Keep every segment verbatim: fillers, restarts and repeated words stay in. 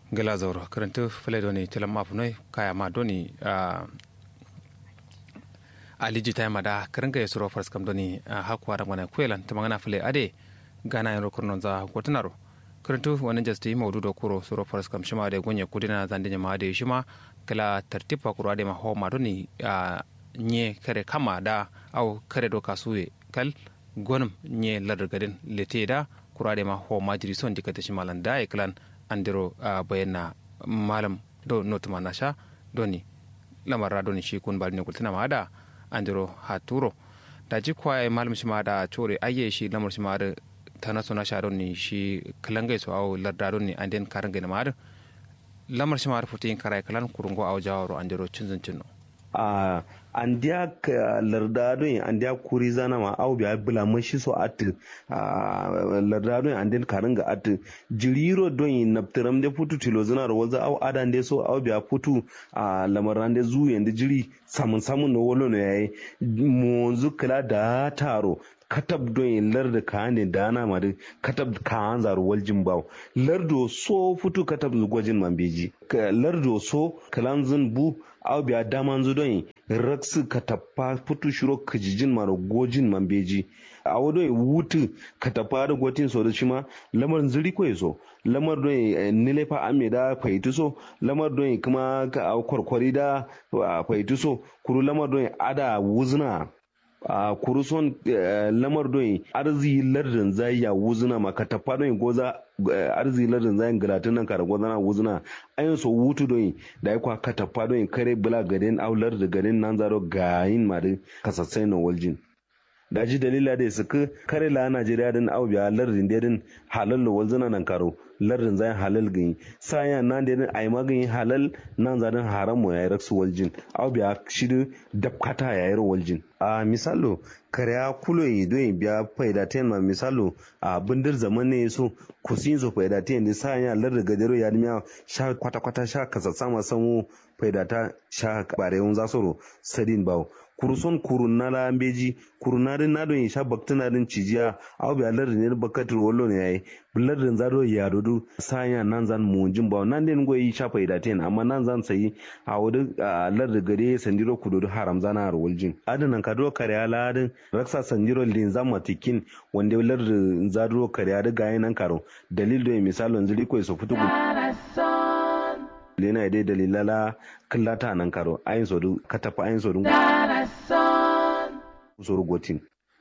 gala zauro karanta fule doni tilan mafunai kaya ma doni aliji ta yamma da karanga ya suro fars kam doni hakuwa da mana kwelan ta magana fule ade gana yin rukunan za gwatunaro karanta wani jasti maudu da kuro suro fars kam shima da gunye kudina zandin ma da shima kala tartifa kuro ade ma ho ma doni nye kare kama da au kare do kasuye kal gonum nye ladar lete da kuro ade ma ho ma jiri son dikata shimalan da ya kalan andiro uh, bayyana malam do notuma nasha doni lamarra doni shi kun balne kultina ma da andiro haturo da ji kwaye malam shi ma da chore ayye shi lamar shi ma da tana sona sha doni shi kalangai so aw larda doni anden karanga na ma da lamar shi ma da futin karai kalan kurungo aw jawaro andiro cinzin cinno a andiya lardado yin andiya kuri zana ma au biya bula mashi so at lardado yin andin karin ga at jiriro don yin naftiram da futu tilo zina da waza au adan da so au biya futu a lamaran da zuwa da jiri samun samun na wolo ne yayi mu zukula da taro katab don yin larda ka ne da ana ma katab ka an zaru waljin bawo lardo so futu katab gwajin mambeji lardo so kalanzin bu au biya daman zu don raksu ka tappa putu shiro kajijin maro gojin mambeji a wado wutu ka tappa da gotin so da shi ma lamar zuri ko so lamar don nile fa ame da faitu so lamar don kuma ka kwarkwari da faitu so kuru lamar don ada wuzna a kuruson lamar don arzi lardin zai ya wuzuna maka tafa don goza arzi lardin zai galatin nan kara goza na wuzuna ayin so wutu don da ya kwa ka tafa don kare bula garin aular da garin nan zaro gayin mari kasassai na waljin daji dalila da suka kare la Najeriya din au biya lardin da din halal walzuna nan karo lardin zai halal gani saya nan da din ai magani halal nan zarin haram mu yayi raksu waljin au biya shidu dabkata yayi waljin a misalo kare kulo yi don biya faida ten ma misalo a bindir zaman ne so kusin so faida ten da saya lardin gadero ya miya sha kwata kwata sha kasassa ma samu faida ta sha barewun zasoro sadin bawo kuruson kurunna la ambeji kurunarin na don sha baktinarin cijiya au biya lardin ne bakatul wallo ne yayi lardin zaro ya dodu sanya nan zan munjin ba nan den goyi sha faida ten amma nan zan sayi a wudu lardin gare sandiro kudodu haram zana har waljin adanan kadro kare aladin raksa sandiro lin zama tikin wanda lardin zaro kare ada gayin nan karo dalil do misalon zuri ko so futu lena dai dalilala kallata nan karo ayin sodu katafa ayin sodu soro gotin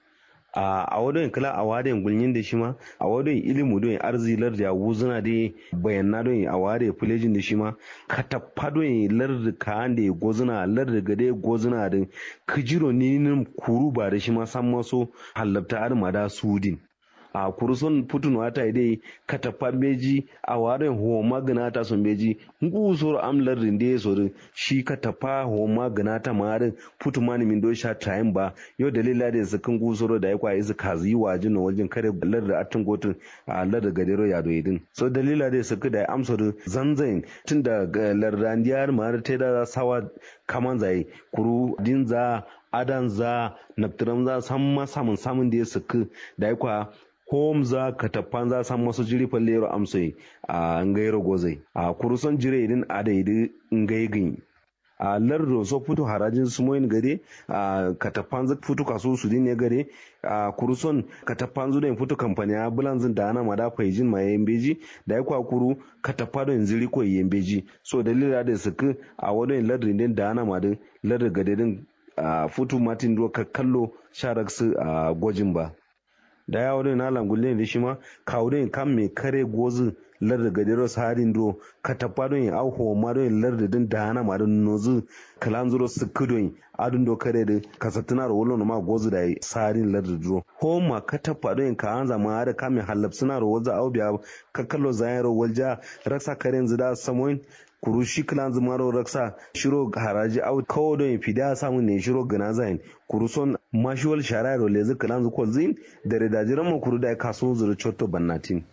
a a wadon kala a wadon gulnyin da shi ma a wadon ilimu don arzilar da wuzuna da bayanna don a wade fulejin da shi ma katafa don larda ka da gozuna larda gade gozuna da kijiro ne kuru ba da shi ma san maso halabta armada sudin a kuruson putun wata dai katapa beji a waren ho magana ta son beji ngu soro amlar rinde soro shi katapa ho magana ta marin putu mani min do sha time ba yo dalila da zakan ngu soro da yakwa izu kazi wajin wajen kare ballar da atun gotun a lar da gadero ya doyidin so dalila da saka da amsa da zanzain tunda lardandiyar mar ta da sawa kaman zai kuru dinza adanza naptiram za san ma samun samun da ya saka da yakwa home za ka tafan za san masu jiri fallero amsai a ngairo gozai a kuruson jire idin a daidai ngaigin a lardo so fito harajin sumoyin gare a katafan za fito kaso su din ya gare a kuruson katafan zu da fito kamfani a bulanzin da ana mada faijin ma yayin beji da ya kwakuru katafa da ziri ko yayin beji so dalila da suka a wadon lardin din da ana mada lardin gadedin a fito martin do kallo sharaksu a gwajin ba da ya wurin na langulle da shi ma kawo don kan mai kare gozu larda gadero sarin do ka tafa don au ho ma don larda din da hana ma don nozu kalan zuro su don adun do kare da kasatuna ro wollo ma gozu da sarin larda do ho ma ka tafa don ka an zama da kan mai halabsuna ro woza au biya ka kallo zayaro walja raksa karen zida samoin kurushi kilan zumaro raksa shiro haraji au kawo don fida samun ne shiro gana zain kuruson mashuwal shararo lezi kilan zukol zin da redajiran mu kuru da kaso zuru chotto bannatin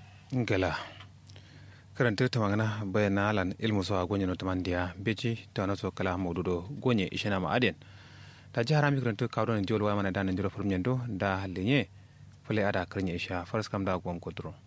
gala karanta ta magana bayana alan ilmu so agonye no tamandiya beji ta no so kala mawdudo gonye ishena ma aden ta ji harami karanta kawo don jol wa mana dan jiro furmyendo da halinye fule ada karnya isha faras kam da gon kodro